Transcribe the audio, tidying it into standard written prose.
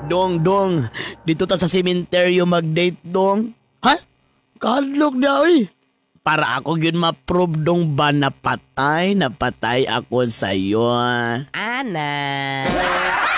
Dong, dito ta sa sementeryo mag-date, dong. Ha? Kadlok na, oy. Para ako yun ma-prove dong ba napatay ako sa'yo. Ana.